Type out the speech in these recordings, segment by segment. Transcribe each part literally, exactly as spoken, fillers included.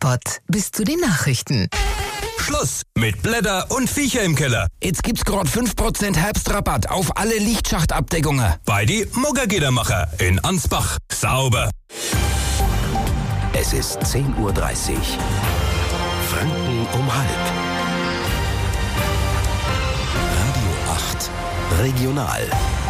Sofort bis zu den Nachrichten. Schluss mit Blätter und Viecher im Keller. Jetzt gibt's gerade fünf Prozent Herbstrabatt auf alle Lichtschachtabdeckungen. Bei die Muggergidermacher in Ansbach. Sauber. Es ist zehn Uhr dreißig. Franken um halb. Radio acht Regional.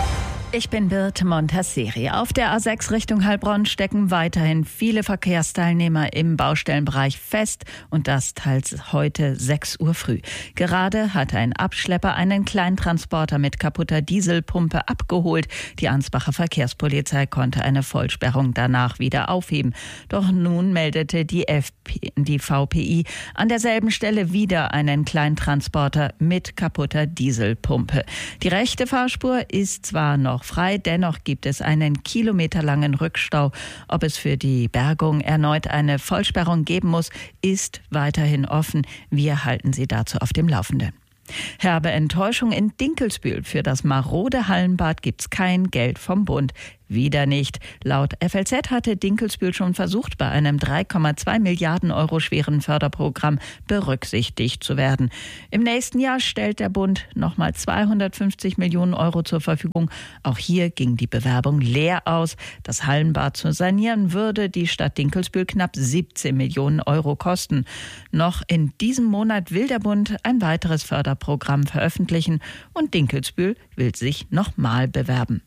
Ich bin Birte Montasseri. Auf der A sechs Richtung Heilbronn stecken weiterhin viele Verkehrsteilnehmer im Baustellenbereich fest und das teils heute sechs Uhr früh. Gerade hatte ein Abschlepper einen Kleintransporter mit kaputter Dieselpumpe abgeholt. Die Ansbacher Verkehrspolizei konnte eine Vollsperrung danach wieder aufheben. Doch nun meldete die, F P, die V P I an derselben Stelle wieder einen Kleintransporter mit kaputter Dieselpumpe. Die rechte Fahrspur ist zwar noch frei, dennoch gibt es einen kilometerlangen Rückstau. Ob es für die Bergung erneut eine Vollsperrung geben muss, ist weiterhin offen. Wir halten Sie dazu auf dem Laufenden. Herbe Enttäuschung in Dinkelsbühl. Für das marode Hallenbad gibt's kein Geld vom Bund. Wieder nicht. Laut F L Z hatte Dinkelsbühl schon versucht, bei einem drei Komma zwei Milliarden Euro schweren Förderprogramm berücksichtigt zu werden. Im nächsten Jahr stellt der Bund nochmal zweihundertfünfzig Millionen Euro zur Verfügung. Auch hier ging die Bewerbung leer aus. Das Hallenbad zu sanieren würde die Stadt Dinkelsbühl knapp siebzehn Millionen Euro kosten. Noch in diesem Monat will der Bund ein weiteres Förderprogramm veröffentlichen und Dinkelsbühl will sich nochmal bewerben.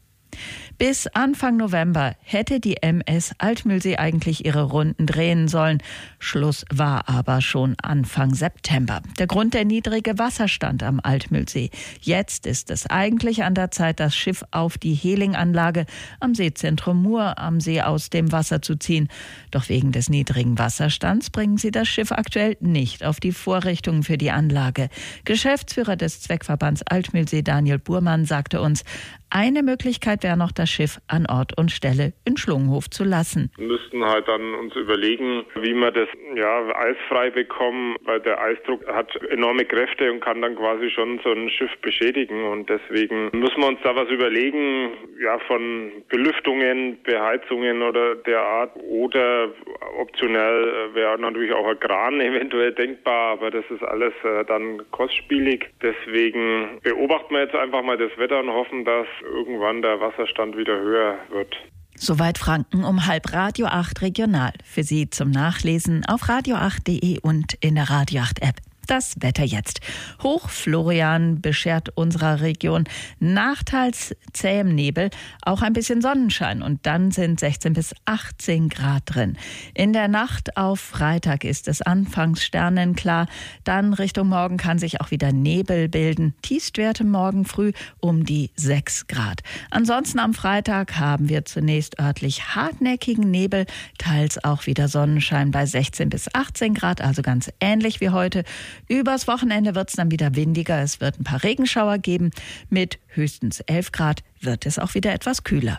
Bis Anfang November hätte die M S Altmühlsee eigentlich ihre Runden drehen sollen. Schluss war aber schon Anfang September. Der Grund der niedrige Wasserstand am Altmühlsee. Jetzt ist es eigentlich an der Zeit, das Schiff auf die Heling-Anlage am Seezentrum Mur am See aus dem Wasser zu ziehen. Doch wegen des niedrigen Wasserstands bringen sie das Schiff aktuell nicht auf die Vorrichtungen für die Anlage. Geschäftsführer des Zweckverbands Altmühlsee Daniel Burmann sagte uns, eine Möglichkeit wäre noch, das Schiff an Ort und Stelle in Schlungenhof zu lassen. Wir müssten halt dann uns überlegen, wie wir das ja eisfrei bekommen, weil der Eisdruck hat enorme Kräfte und kann dann quasi schon so ein Schiff beschädigen. Und deswegen müssen wir uns da was überlegen, ja, von Belüftungen, Beheizungen oder der Art. Oder optionell wäre natürlich auch ein Kran eventuell denkbar, aber das ist alles äh, dann kostspielig. Deswegen beobachten wir jetzt einfach mal das Wetter und hoffen, dass irgendwann der Wasserstand wieder höher wird. Soweit Franken um halb. Radio acht Regional. Für Sie zum Nachlesen auf radio acht punkt de und in der Radio acht App. Das Wetter jetzt. Hoch Florian beschert unserer Region nachteils zähem Nebel, auch ein bisschen Sonnenschein und dann sind sechzehn bis achtzehn Grad drin. In der Nacht auf Freitag ist es anfangs sternenklar, dann Richtung Morgen kann sich auch wieder Nebel bilden. Tiefstwerte morgen früh um die sechs Grad. Ansonsten am Freitag haben wir zunächst örtlich hartnäckigen Nebel, teils auch wieder Sonnenschein bei sechzehn bis achtzehn Grad, also ganz ähnlich wie heute. Übers Wochenende wird es dann wieder windiger. Es wird ein paar Regenschauer geben. Mit höchstens elf Grad wird es auch wieder etwas kühler.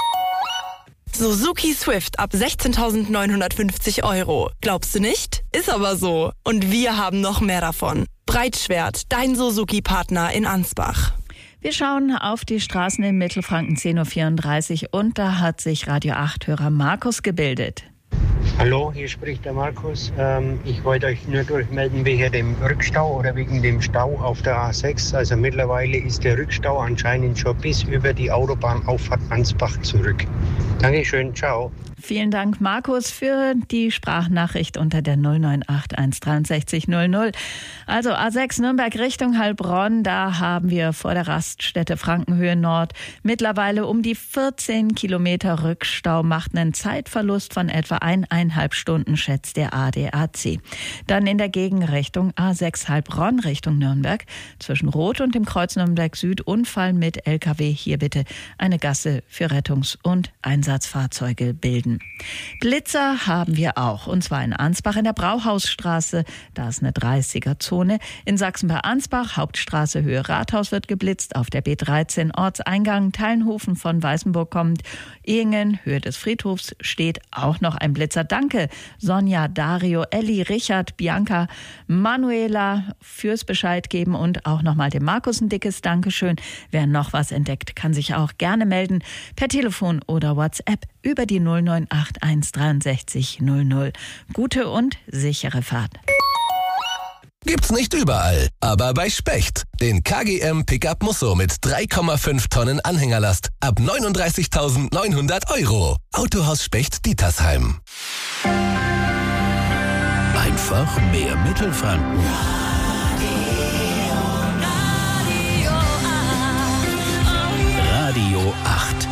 Suzuki Swift ab sechzehntausendneunhundertfünfzig Euro. Glaubst du nicht? Ist aber so. Und wir haben noch mehr davon. Breitschwert, dein Suzuki-Partner in Ansbach. Wir schauen auf die Straßen in Mittelfranken, zehn Uhr vierunddreißig. Und da hat sich Radio acht-Hörer Markus gebildet. Hallo, hier spricht der Markus. Ähm, ich wollte euch nur durchmelden wegen dem Rückstau oder wegen dem Stau auf der A sechs. Also mittlerweile ist der Rückstau anscheinend schon bis über die Autobahnauffahrt Ansbach zurück. Dankeschön, ciao. Vielen Dank, Markus, für die Sprachnachricht unter der null neun acht eins drei sechs null null. Also A sechs Nürnberg Richtung Heilbronn, da haben wir vor der Raststätte Frankenhöhe Nord mittlerweile um die vierzehn Kilometer Rückstau, macht einen Zeitverlust von etwa eineinhalb Stunden, schätzt der A D A C. Dann in der Gegenrichtung A sechs Heilbronn Richtung Nürnberg, zwischen Rot und dem Kreuz Nürnberg Süd, Unfall mit L K W. Hier bitte eine Gasse für Rettungs- und Einsatzfahrzeuge bilden. Blitzer haben wir auch, und zwar in Ansbach in der Brauhausstraße, da ist eine dreißiger-Zone. In Sachsen bei Ansbach, Hauptstraße Höhe Rathaus wird geblitzt, auf der B dreizehn Ortseingang Teilenhofen von Weißenburg kommt. Ehingen, Höhe des Friedhofs, steht auch noch ein Blitzer. Dank Danke Sonja, Dario, Elli, Richard, Bianca, Manuela fürs Bescheid geben und auch nochmal dem Markus ein dickes Dankeschön. Wer noch was entdeckt, kann sich auch gerne melden per Telefon oder WhatsApp über die null neun acht eins sechs drei null null. Gute und sichere Fahrt. Gibt's nicht überall, aber bei Specht. Den K G M Pickup Musso mit drei Komma fünf Tonnen Anhängerlast ab neununddreißigtausendneunhundert Euro. Autohaus Specht Dietersheim. Einfach mehr Mittelfranken. Radio acht.